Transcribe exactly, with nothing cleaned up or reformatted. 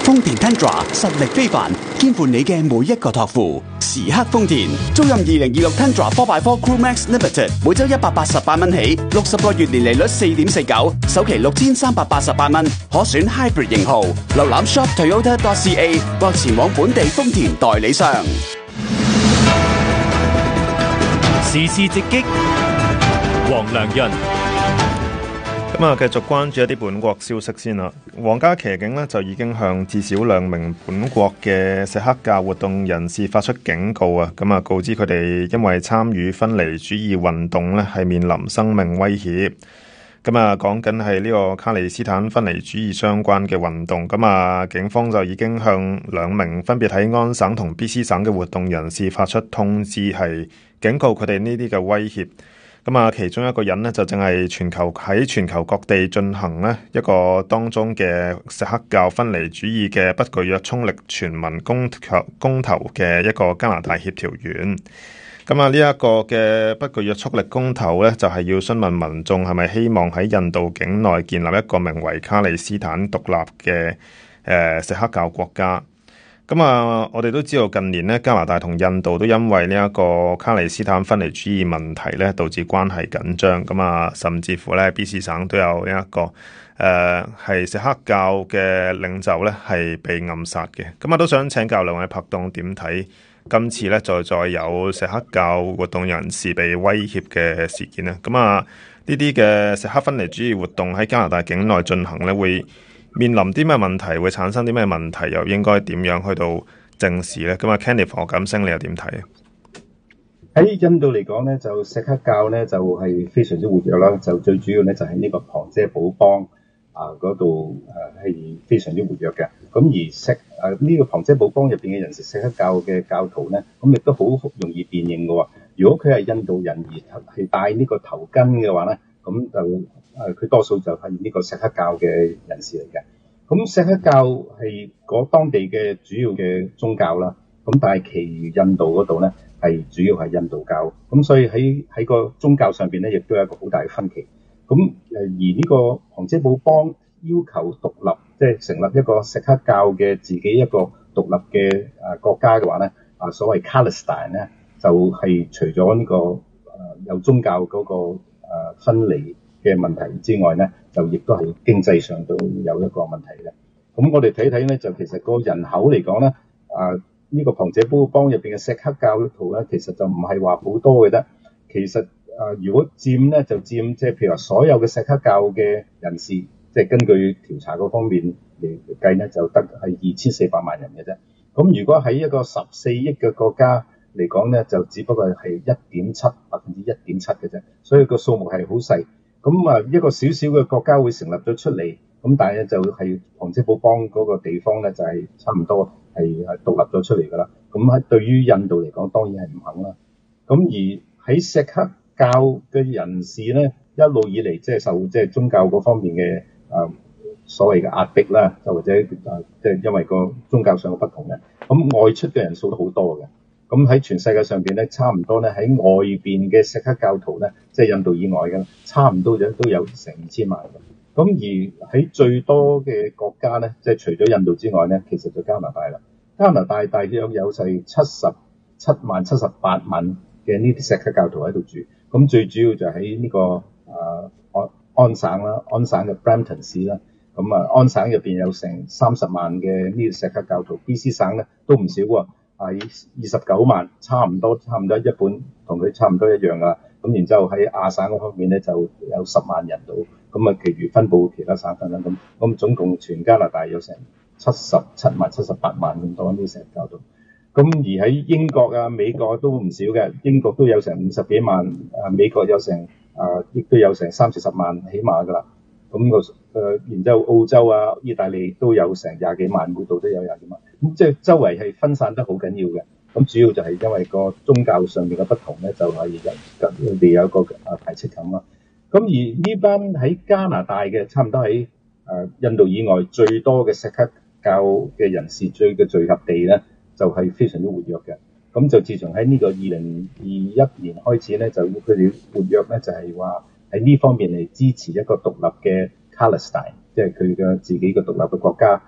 豐田 Tundra 實力非凡，肩負你嘅每一個託付。時刻豐田，租賃二零二六 Tundra four by four Crew Max Limited，每周一百八十八蚊起，六十個月年利率四點四九，首期六千三百八十八蚊，可選 Hybrid 型號。瀏覽 shop toyota dot c a 或前往本地豐田代理商。 時事直擊，黃良潤。 咁啊，繼續關注一啲本國消息先啦。皇家騎警呢就已經向至少兩名本國嘅錫克教活動人士發出警告啊！咁啊，告知佢哋因為參與分離主義運動呢係面臨生命威脅。咁啊，講緊係呢個卡利斯坦分離主義相關嘅運動。咁啊，警方就已經向兩名分別喺安省同 B C 省嘅活動人士發出通知，係警告佢哋呢啲嘅威脅。咁啊，其中一個人呢，就正係全球喺全球各地進行呢一個當中嘅錫克教分離主義嘅不具約束力全民公投公投嘅一個加拿大協調員。咁啊，呢一個嘅不具約束力公投呢，就係要詢問民眾係咪希望喺印度境內建立一個名為卡利斯坦獨立嘅誒錫克教國家。咁啊，我哋都知道近年咧，加拿大同印度都因為呢一個卡利斯坦分離主義問題咧，導致關係緊張。咁啊，甚至乎咧，B C 省都有呢一個誒係錫克教嘅領袖咧，係被暗殺嘅。咁啊，都想請教兩位拍檔點睇今次咧，再再有錫克教活動人士被威脅嘅事件咧？咁啊，呢啲嘅錫克分離主義活動喺加拿大境內進行咧，會面臨啲咩問題，會產生啲咩問題，又應該點樣去到正視呢？咁啊 Kenneth 何錦星你又點睇啊？ 喺印度嚟講咧，就錫克教咧就係、是、非常之活躍啦，就最主要咧就喺、是、呢個旁遮普邦啊嗰度誒係非常之活躍嘅。咁而錫誒呢個旁遮普邦入邊嘅人士，錫克教嘅教徒咧，咁亦都好容易辨認嘅喎。如果佢係印度人而係戴呢個頭巾嘅話咧，咁就誒佢多數就係呢個錫克教嘅人士嚟嘅。咁錫克教係嗰當地嘅主要嘅宗教啦。咁但係其餘印度嗰度咧係主要係印度教。咁所以喺喺個宗教上邊咧，亦都有一個好大嘅分歧。咁誒而呢個旁遮普邦要求獨立，即係成立一個錫克教嘅自己一個獨立嘅誒國家嘅話咧，啊所謂 Khalistan 咧就係除咗呢個誒有宗教嗰個誒分離嘅問題之外咧，就亦都係經濟上都有一個問題嘅。咁我哋睇睇咧，就其實個人口嚟講咧，啊呢個旁遮普邦入邊嘅錫克教徒咧，其實就唔係話好多嘅啫。其實啊，如果佔咧就佔即係譬如話所有嘅錫克教嘅人士，即係根據調查嗰方面嚟計咧，就得係二千四百萬人嘅啫。咁如果喺一個十四億嘅國家嚟講咧，就只不過係一點七百分之一點七嘅啫，所以個數目係好細。咁啊，一個小小嘅國家會成立咗出嚟，咁但係就係旁遮普邦嗰個地方咧，就係差唔多係係獨立咗出嚟㗎啦。咁喺對於印度嚟講，當然係唔肯啦。咁而喺錫克教嘅人士咧，一路以嚟即係受即係宗教嗰方面嘅誒所謂嘅壓迫啦，就或者誒即係因為個宗教上嘅不同嘅，咁外出嘅人數都好多嘅。咁喺全世界上邊咧，差唔多咧喺外邊嘅錫克教徒咧，即係印度以外嘅，差唔多就都有成二千萬嘅。咁而喺最多嘅國家咧，即係除咗印度之外咧，其實就加拿大啦。加拿大大約有係七十七萬、七十八萬嘅呢啲錫克教徒喺度住。咁最主要就喺呢、這個誒安、呃、安省啦，安省嘅 Brampton 市啦。咁啊，安省入邊有成三十萬嘅呢啲錫克教徒 ，B C 省咧都唔少喎。係二十九萬，差唔多，差唔多一半同佢差唔多一樣啊。咁然之後喺亞省嗰方面咧，就有十萬人度，咁啊，其餘分佈其他省份啦。咁咁總共全加拿大有成七十七萬、七十八萬咁多呢啲錫克教徒。咁而喺英國啊、美國都唔少嘅，英國都有成五十幾萬，啊美國有成啊，亦都有成三四十萬起碼㗎啦。咁個誒，然之後澳洲啊、意大利都有成廿幾萬，每度都有廿幾萬。咁即係周圍係分散得好緊要嘅。咁主要就係因為個宗教上面嘅不同咧，就係有佢哋有一個啊排斥感啦。咁而呢班喺加拿大嘅，差唔多喺誒印度以外最多嘅錫克教嘅人士最嘅聚合地咧，就係非常之活躍嘅。咁就自從喺呢個二零二一年開始咧，就佢哋活躍咧，就係話喺呢方面嚟支持一個獨立嘅 Khalistan，即係佢嘅自己嘅獨立嘅國家。